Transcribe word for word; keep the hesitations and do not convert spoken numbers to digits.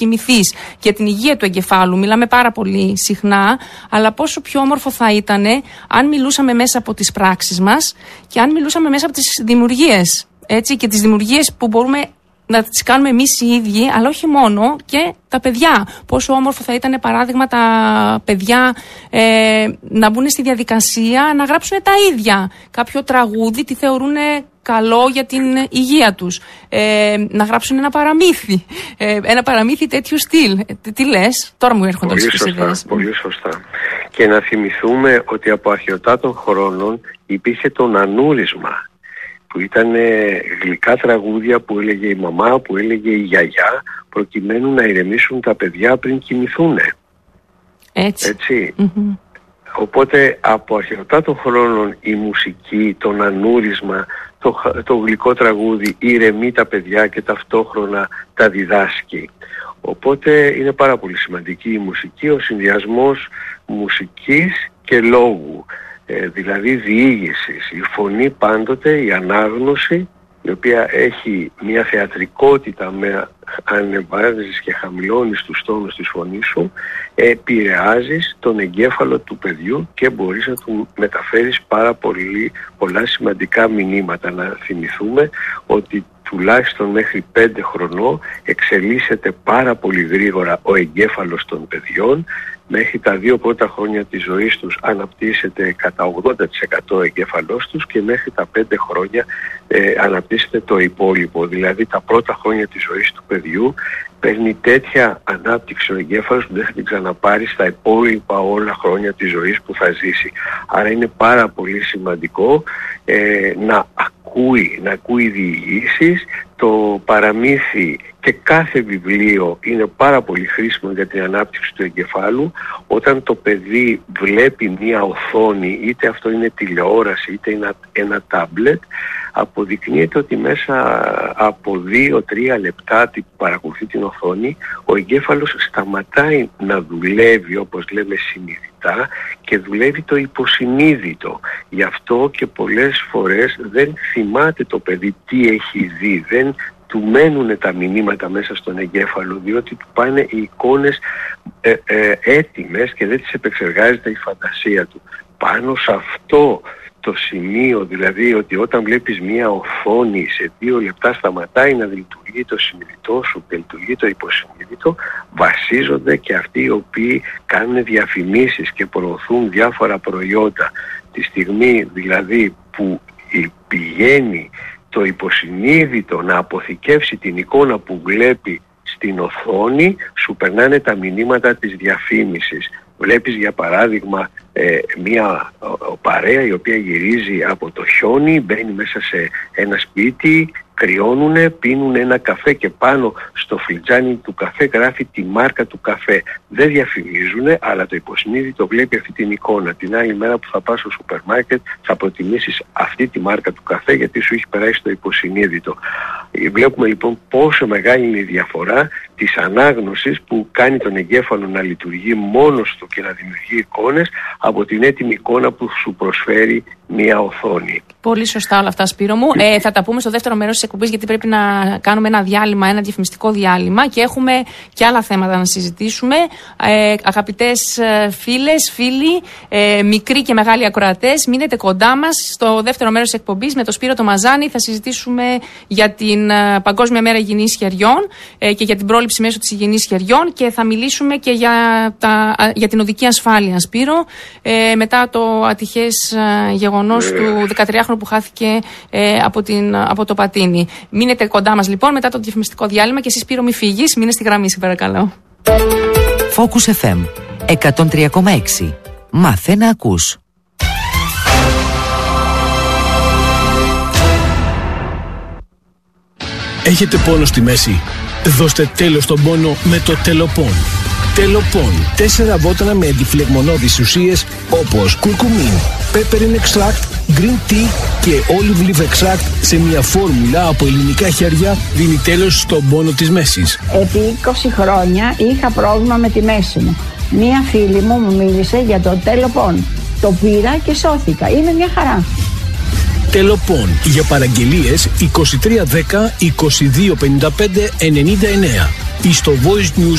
κοιμηθείς, για την υγεία του εγκεφάλου. Μιλάμε πάρα πολύ συχνά, αλλά πόσο πιο όμορφο θα ήταν αν μιλούσαμε μέσα από τις πράξεις μας και αν μιλούσαμε μέσα από τις δημιουργίες. Έτσι, και τις δημιουργίες που μπορούμε να τις κάνουμε εμείς οι ίδιοι, αλλά όχι μόνο, και τα παιδιά. Πόσο όμορφο θα ήταν, παράδειγμα, τα παιδιά ε, να μπουν στη διαδικασία να γράψουν τα ίδια κάποιο τραγούδι, τι θεωρούν καλό για την υγεία τους. Ε, να γράψουν ένα παραμύθι. Ε, ένα παραμύθι τέτοιου στυλ. Ε, τι λες, τώρα μου έρχονται πολύ τις σωστά, ιδέες. πολύ σωστά. Και να θυμηθούμε ότι από αρχαιοτά των χρόνων υπήρχε το νανούρισμα, που ήταν γλυκά τραγούδια που έλεγε η μαμά, που έλεγε η γιαγιά, προκειμένου να ηρεμήσουν τα παιδιά πριν κοιμηθούν. Έτσι. Έτσι. Mm-hmm. Οπότε από αρχαιοτά των χρόνων η μουσική, το νανούρισμα, το, το γλυκό τραγούδι ηρεμεί τα παιδιά και ταυτόχρονα τα διδάσκει. Οπότε είναι πάρα πολύ σημαντική η μουσική, ο συνδυασμός μουσικής και λόγου. Ε, δηλαδή διήγησης, η φωνή πάντοτε, η ανάγνωση, η οποία έχει μια θεατρικότητα με ανεβάζεις και χαμηλώνεις τους τόνους της φωνής σου, επηρεάζεις τον εγκέφαλο του παιδιού και μπορείς να του μεταφέρεις πάρα πολύ, πολλά σημαντικά μηνύματα. Να θυμηθούμε ότι τουλάχιστον μέχρι πέντε χρονών εξελίσσεται πάρα πολύ γρήγορα ο εγκέφαλος των παιδιών. Μέχρι τα δύο πρώτα χρόνια της ζωής τους αναπτύσσεται κατά ογδόντα τοις εκατό ο εγκέφαλός τους και μέχρι τα πέντε χρόνια ε, αναπτύσσεται το υπόλοιπο. Δηλαδή τα πρώτα χρόνια της ζωής του παιδιού παίρνει τέτοια ανάπτυξη ο εγκέφαλος που δεν θα την ξαναπάρει στα υπόλοιπα όλα χρόνια της ζωής που θα ζήσει. Άρα είναι πάρα πολύ σημαντικό ε, να ακούει, να ακούει διηγήσεις. Το παραμύθι και κάθε βιβλίο είναι πάρα πολύ χρήσιμο για την ανάπτυξη του εγκεφάλου. Όταν το παιδί βλέπει μία οθόνη, είτε αυτό είναι τηλεόραση είτε είναι ένα τάμπλετ, αποδεικνύεται ότι μέσα από δύο τρία λεπτά που παρακολουθεί την οθόνη, ο εγκέφαλος σταματάει να δουλεύει, όπως λέμε, συνειδητά, και δουλεύει το υποσυνείδητο. Γι' αυτό και πολλές φορές δεν θυμάται το παιδί τι έχει δει, δεν του μένουν τα μηνύματα μέσα στον εγκέφαλο, διότι του πάνε οι εικόνες ε, ε, έτοιμες και δεν τις επεξεργάζεται η φαντασία του. Πάνω σε αυτό το σημείο, δηλαδή ότι όταν βλέπεις μία οθόνη σε δύο λεπτά σταματάει να λειτουργεί το συνειδητό σου και λειτουργεί το υποσυνείδητο, βασίζονται και αυτοί οι οποίοι κάνουν διαφημίσεις και προωθούν διάφορα προϊόντα. Τη στιγμή δηλαδή που πηγαίνει το υποσυνείδητο να αποθηκεύσει την εικόνα που βλέπει στην οθόνη, σου περνάνε τα μηνύματα της διαφήμισης. Βλέπεις για παράδειγμα ε, μια ο, παρέα η οποία γυρίζει από το χιόνι, μπαίνει μέσα σε ένα σπίτι, κρυώνουνε, πίνουν ένα καφέ και πάνω στο φλιτζάνι του καφέ γράφει τη μάρκα του καφέ. Δεν διαφημίζουνε, αλλά το υποσυνείδητο βλέπει αυτή την εικόνα. Την άλλη μέρα που θα πας στο σούπερ μάρκετ θα προτιμήσεις αυτή τη μάρκα του καφέ γιατί σου έχει περάσει το υποσυνείδητο. Βλέπουμε λοιπόν πόσο μεγάλη είναι η διαφορά της ανάγνωσης που κάνει τον εγκέφαλο να λειτουργεί μόνος του και να δημιουργεί εικόνες από την έτοιμη εικόνα που σου προσφέρει μια οθόνη. Πολύ σωστά όλα αυτά, Σπύρο μου. Ε, θα τα πούμε στο δεύτερο μέρος της εκπομπής, γιατί πρέπει να κάνουμε ένα διάλειμμα, ένα διαφημιστικό διάλειμμα και έχουμε και άλλα θέματα να συζητήσουμε. Ε, αγαπητές φίλες, φίλοι, ε, μικροί και μεγάλοι ακροατές, μείνετε κοντά μας στο δεύτερο μέρος της εκπομπής με τον Σπύρο το Μαζάνη. Θα συζητήσουμε για την uh, Παγκόσμια Μέρα Υγιεινής Χεριών ε, και για την πρόληψη μέσω της υγιεινής χεριών και θα μιλήσουμε και για, τα, για την οδική ασφάλεια, Σπύρο, ε, μετά το ατυχές uh, γεγονός του δεκατριάχρονου που χάθηκε ε, από, την, από το πατίνι. Μείνετε κοντά μας λοιπόν μετά το διαφημιστικό διάλειμμα και εσύ, Σπύρο, μη φύγεις, μείνε στη γραμμή, σε παρακαλώ. Focus εφ εμ εκατόν τρία κόμμα έξι. Μάθε να ακούς. Έχετε πόνο στη μέση? Δώστε τέλος στον πόνο με το Τελοπών. Τελοπών. Τέσσερα βότανα με αντιφλεγμονώδεις ουσίες όπως κουρκουμίν, peppermint extract, green tea και olive leaf extract σε μια φόρμουλα από ελληνικά χέρια δίνει τέλος στον πόνο της μέσης. Επί είκοσι χρόνια είχα πρόβλημα με τη μέση μου. Μία φίλη μου μου μίλησε για το Τελοπών. Το πήρα και σώθηκα. Είναι μια χαρά. Τελοπών. Για παραγγελίες είκοσι τρία δέκα είκοσι δύο πενήντα πέντε ενενήντα εννέα. ή στο voice news